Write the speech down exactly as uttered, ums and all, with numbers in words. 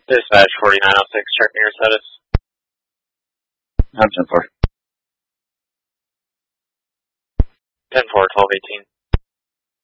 Dispatch forty-nine oh six, check mirror status. I'm ten four. ten four, twelve eighteen.